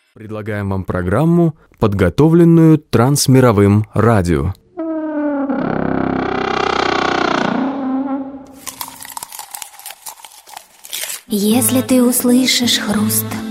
Предлагаем вам программу, подготовленную Трансмировым радио. Если ты услышишь хруст